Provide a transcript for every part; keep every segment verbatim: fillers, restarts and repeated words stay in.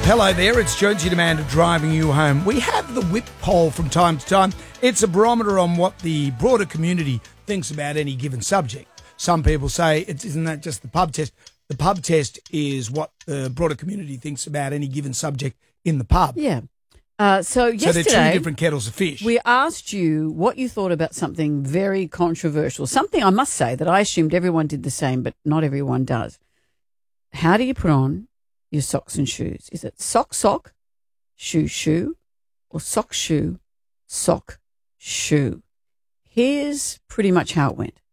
Hello there, it's Jonesy Demand driving you home. We have the whip poll from time to time. It's a barometer on what the broader community thinks about any given subject. Some people say, it's, isn't that just the pub test? The pub test is what the broader community thinks about any given subject in the pub. Yeah. Uh, so yesterday, so they're two different kettles of fish. We asked you what you thought about something very controversial, something I must say that I assumed everyone did the same, but not everyone does. How do you put on your socks and shoes? Is it sock, sock, shoe, shoe, or sock, shoe, sock, shoe? Here's pretty much how it went.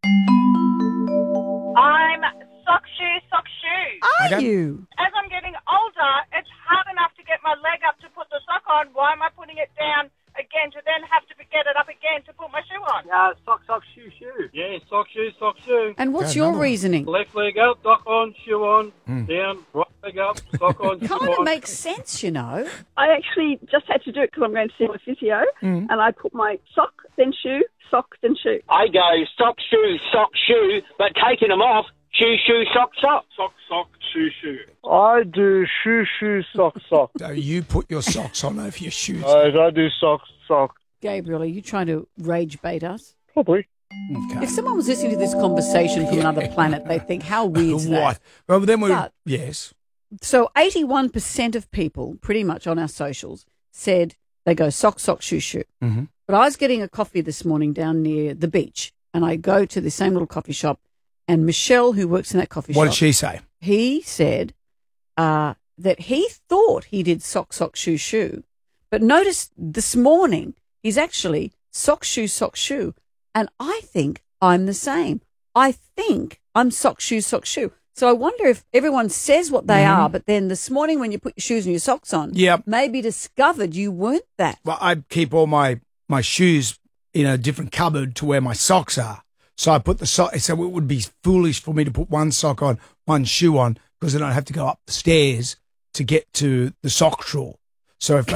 I'm sock, shoe, sock, shoe. Are Okay. you? As I'm getting older, it's hard enough to get my leg up to put the sock on. Why am I putting it down again to then have to get it up again to put my shoe on? Yeah, sock, sock, shoe, shoe. Yeah, sock, shoe, sock, shoe. And what's Okay, your another one. reasoning? Left leg up, sock on, shoe on, down, right leg up, sock on, shoe Kind of on. makes sense, you know. I actually just had to do it because I'm going to see my physio, Mm. and I put my sock, then shoe, sock, then shoe. I go sock, shoe, sock, shoe, but taking them off, shoe, shoe, sock, sock. Sock, sock, shoe, shoe. I do shoe, shoe, sock, sock. So you put your socks on over your shoes. I, I do sock, sock. Gabriel, are you trying to rage bait us? Probably. Okay. If someone was listening to this conversation from another planet, they think, how weird's that? What? Well, then we... But- yes. So eighty-one percent of people, pretty much on our socials, said they go sock, sock, shoe, shoe. Mhm. But I was getting a coffee this morning down near the beach, and I go to the same little coffee shop, and Michelle, who works in that coffee What shop, did she say? he said uh, that he thought he did sock, sock, shoe, shoe. But notice this morning, he's actually sock, shoe, sock, shoe. And I think I'm the same. I think I'm sock, shoe, sock, shoe. So I wonder if everyone says what they Mhm. are, but then this morning when you put your shoes and your socks on, Yep. maybe discovered you weren't that. Well, I keep all my, my shoes in a different cupboard to where my socks are. So I put the sock, so it would be foolish for me to put one sock on, one shoe on, because then I'd have to go up the stairs to get to the sock drawer. So if